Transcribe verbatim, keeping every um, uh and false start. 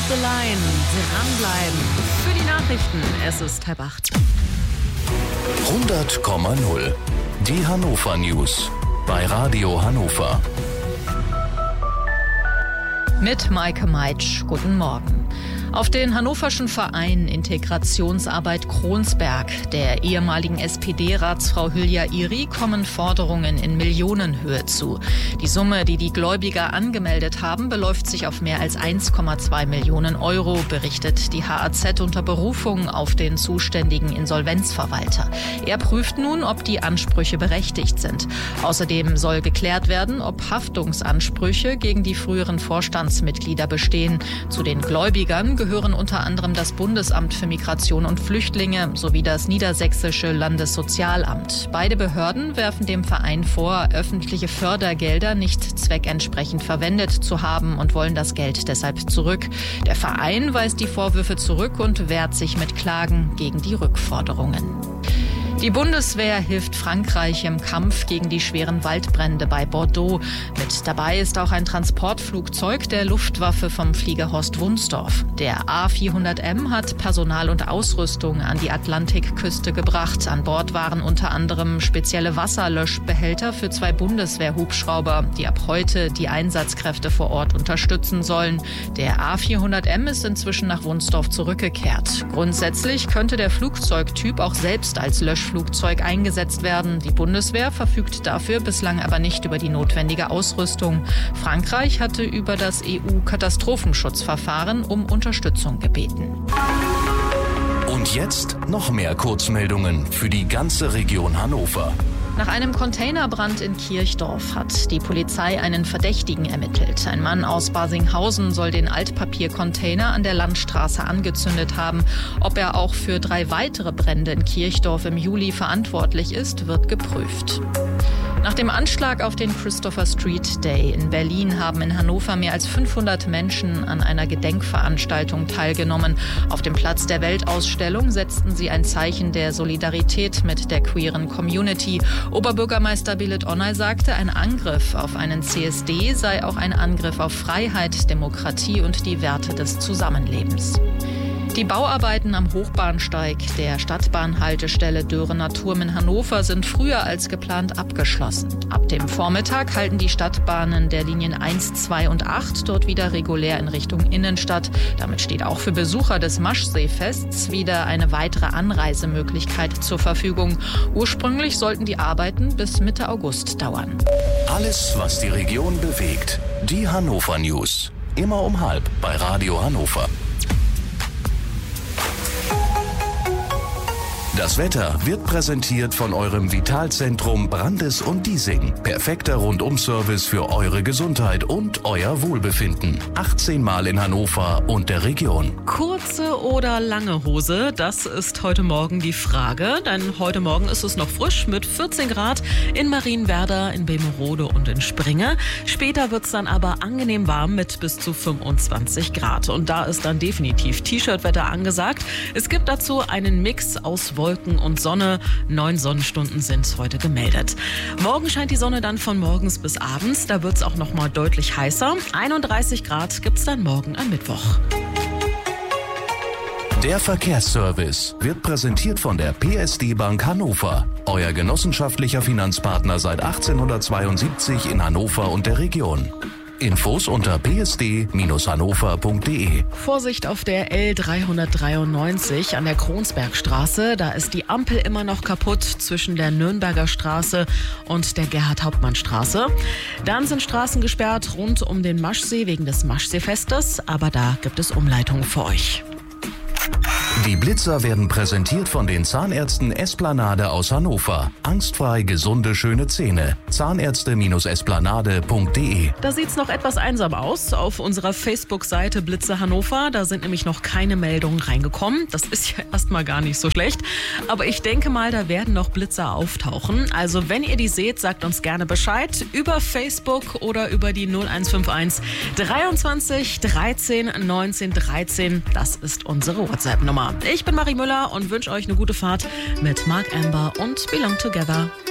the line. Dranbleiben. Für die Nachrichten, es ist halb acht. hundert Komma null. Die Hannover News. Bei Radio Hannover. Mit Maike Meitsch. Guten Morgen. Auf den hannoverschen Verein Integrationsarbeit Kronsberg der ehemaligen S P D-Ratsfrau Hülya Iri kommen Forderungen in Millionenhöhe zu. Die Summe, die die Gläubiger angemeldet haben, beläuft sich auf mehr als eins Komma zwei Millionen Euro, berichtet die H A Z unter Berufung auf den zuständigen Insolvenzverwalter. Er prüft nun, ob die Ansprüche berechtigt sind. Außerdem soll geklärt werden, ob Haftungsansprüche gegen die früheren Vorstandsmitglieder bestehen. Zu den Gläubigern gehören unter anderem das Bundesamt für Migration und Flüchtlinge sowie das Niedersächsische Landessozialamt. Beide Behörden werfen dem Verein vor, öffentliche Fördergelder nicht zweckentsprechend verwendet zu haben und wollen das Geld deshalb zurück. Der Verein weist die Vorwürfe zurück und wehrt sich mit Klagen gegen die Rückforderungen. Die Bundeswehr hilft Frankreich im Kampf gegen die schweren Waldbrände bei Bordeaux. Mit dabei ist auch ein Transportflugzeug der Luftwaffe vom Flieger Horst Wunsdorf. Der A vierhundert M hat Personal und Ausrüstung an die Atlantikküste gebracht. An Bord waren unter anderem spezielle Wasserlöschbehälter für zwei Bundeswehr-Hubschrauber, die ab heute die Einsatzkräfte vor Ort unterstützen sollen. Der A vierhundert M ist inzwischen nach Wunsdorf zurückgekehrt. Grundsätzlich könnte der Flugzeugtyp auch selbst als Löschflugzeug Flugzeug eingesetzt werden. Die Bundeswehr verfügt dafür bislang aber nicht über die notwendige Ausrüstung. Frankreich hatte über das E U-Katastrophenschutzverfahren um Unterstützung gebeten. Und jetzt noch mehr Kurzmeldungen für die ganze Region Hannover. Nach einem Containerbrand in Kirchdorf hat die Polizei einen Verdächtigen ermittelt. Ein Mann aus Barsinghausen soll den Altpapiercontainer an der Landstraße angezündet haben. Ob er auch für drei weitere Brände in Kirchdorf im Juli verantwortlich ist, wird geprüft. Nach dem Anschlag auf den Christopher Street Day in Berlin haben in Hannover mehr als fünfhundert Menschen an einer Gedenkveranstaltung teilgenommen. Auf dem Platz der Weltausstellung setzten sie ein Zeichen der Solidarität mit der queeren Community. Oberbürgermeister Billet Onay sagte, ein Angriff auf einen C S D sei auch ein Angriff auf Freiheit, Demokratie und die Werte des Zusammenlebens. Die Bauarbeiten am Hochbahnsteig der Stadtbahnhaltestelle Dörener Turm in Hannover sind früher als geplant abgeschlossen. Ab dem Vormittag halten die Stadtbahnen der Linien eins, zwei und acht dort wieder regulär in Richtung Innenstadt. Damit steht auch für Besucher des Maschseefests wieder eine weitere Anreisemöglichkeit zur Verfügung. Ursprünglich sollten die Arbeiten bis Mitte August dauern. Alles, was die Region bewegt. Die Hannover News. Immer um halb bei Radio Hannover. Das Wetter wird präsentiert von eurem Vitalzentrum Brandes und Diesing. Perfekter Rundum-Service für eure Gesundheit und euer Wohlbefinden. achtzehn Mal in Hannover und der Region. Kurze oder lange Hose, das ist heute Morgen die Frage. Denn heute Morgen ist es noch frisch mit vierzehn Grad in Marienwerder, in Bemerode und in Springe. Später wird es dann aber angenehm warm mit bis zu fünfundzwanzig Grad. Und da ist dann definitiv T-Shirt-Wetter angesagt. Es gibt dazu einen Mix aus Wolken und Sonne. Neun Sonnenstunden sind heute gemeldet. Morgen scheint die Sonne dann von morgens bis abends. Da wird es auch noch mal deutlich heißer. einunddreißig Grad gibt es dann morgen am Mittwoch. Der Verkehrsservice wird präsentiert von der P S D Bank Hannover. Euer genossenschaftlicher Finanzpartner seit achtzehnhundertzweiundsiebzig in Hannover und der Region. Infos unter p s d Bindestrich hannover punkt d e. Vorsicht auf der L dreihundertdreiundneunzig an der Kronsbergstraße. Da ist die Ampel immer noch kaputt zwischen der Nürnberger Straße und der Gerhard-Hauptmann-Straße. Dann sind Straßen gesperrt rund um den Maschsee wegen des Maschseefestes. Aber da gibt es Umleitungen für euch. Die Blitzer werden präsentiert von den Zahnärzten Esplanade aus Hannover. Angstfrei gesunde, schöne Zähne. Zahnärzte Esplanade punkt d e. Da sieht's noch etwas einsam aus auf unserer Facebook-Seite Blitze Hannover. Da sind nämlich noch keine Meldungen reingekommen. Das ist ja erstmal gar nicht so schlecht. Aber ich denke mal, da werden noch Blitzer auftauchen. Also wenn ihr die seht, sagt uns gerne Bescheid. Über Facebook oder über die null eins fünf eins dreiundzwanzig dreizehn neunzehn dreizehn. Das ist unsere WhatsApp-Nummer. Ich bin Marie Müller und wünsche euch eine gute Fahrt mit Mark Amber und Belong Together.